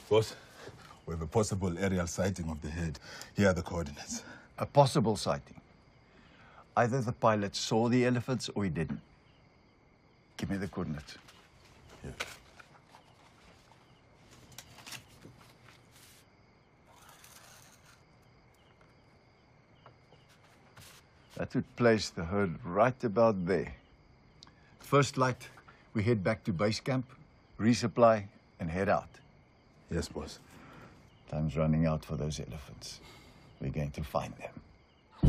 Boss, we have a possible aerial sighting of the head. Here are the coordinates. A possible sighting. Either the pilot saw the elephants or he didn't. Give me the coordinates. Here. That would place the herd right about there. First light, we head back to base camp, resupply, and head out. Yes, boss. Time's running out for those elephants. We're going to find them.